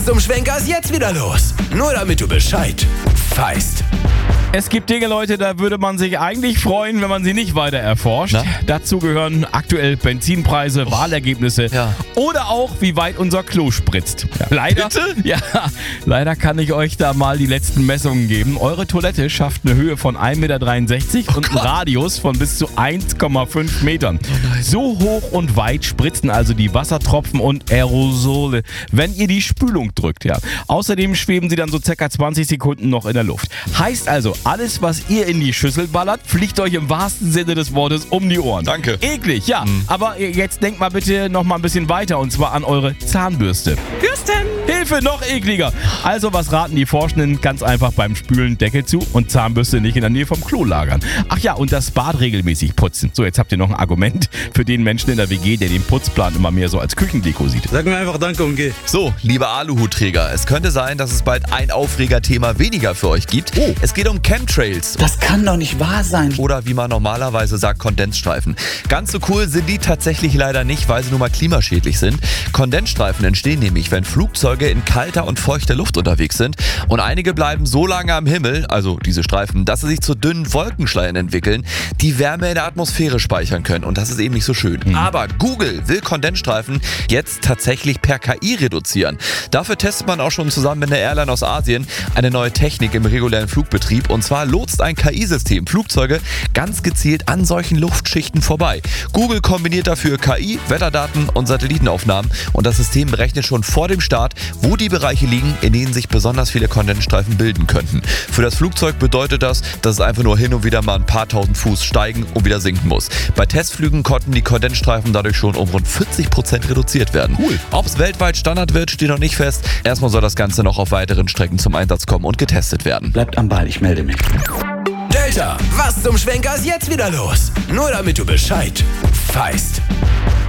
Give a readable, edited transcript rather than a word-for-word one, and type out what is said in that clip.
Zum Schwenker ist jetzt wieder los. Nur damit du Bescheid weißt. Es gibt Dinge, Leute, da würde man sich eigentlich freuen, wenn man sie nicht weiter erforscht. Na? Dazu gehören aktuell Benzinpreise, Wahlergebnisse oder auch, wie weit unser Klo spritzt. Ja, leider, Bitte? Ja, leider kann ich euch da mal die letzten Messungen geben. Eure Toilette schafft eine Höhe von 1,63 Meter und einen Radius von bis zu 1,5 Metern. So hoch und weit spritzen also die Wassertropfen und Aerosole, wenn ihr die Spülung drückt. Ja. Außerdem schweben sie dann so circa 20 Sekunden noch in der Luft. Heißt also, alles, was ihr in die Schüssel ballert, fliegt euch im wahrsten Sinne des Wortes um die Ohren. Danke. Eklig, ja. Aber jetzt denkt mal bitte noch mal ein bisschen weiter und zwar an eure Zahnbürste. Bürsten! Hilfe, noch ekliger. Also, was raten die Forschenden? Ganz einfach beim Spülen Deckel zu und Zahnbürste nicht in der Nähe vom Klo lagern. Ach ja, und das Bad regelmäßig putzen. So, jetzt habt ihr noch ein Argument für den Menschen in der WG, der den Putzplan immer mehr so als Küchendeko sieht. Sag mir einfach Danke und geh. So, liebe Aluhutträger, es könnte sein, dass es bald ein Aufregerthema weniger für euch gibt. Oh. Es geht um Chemtrails. Das kann doch nicht wahr sein. Oder wie man normalerweise sagt, Kondensstreifen. Ganz so cool sind die tatsächlich leider nicht, weil sie nun mal klimaschädlich sind. Kondensstreifen entstehen nämlich, wenn Flugzeuge in kalter und feuchter Luft unterwegs sind. Und einige bleiben so lange am Himmel, also diese Streifen, dass sie sich zu dünnen Wolkenschleiern entwickeln, die Wärme in der Atmosphäre speichern können. Und das ist eben nicht so schön. Aber Google will Kondensstreifen jetzt tatsächlich per KI reduzieren. Dafür testet man auch schon zusammen mit einer Airline aus Asien eine neue Technik im regulären Flugbetrieb. Und zwar lotst ein KI-System Flugzeuge ganz gezielt an solchen Luftschichten vorbei. Google kombiniert dafür KI, Wetterdaten und Satellitenaufnahmen und das System berechnet schon vor dem Start, wo die Bereiche liegen, in denen sich besonders viele Kondensstreifen bilden könnten. Für das Flugzeug bedeutet das, dass es einfach nur hin und wieder mal ein paar tausend Fuß steigen und wieder sinken muss. Bei Testflügen konnten die Kondensstreifen dadurch schon um rund 40% reduziert werden. Cool. Ob es weltweit Standard wird, steht noch nicht fest. Erstmal soll das Ganze noch auf weiteren Strecken zum Einsatz kommen und getestet werden. Bleibt am Ball, ich melde mich. Delta, was zum Schwenker ist jetzt wieder los? Nur damit du Bescheid weißt.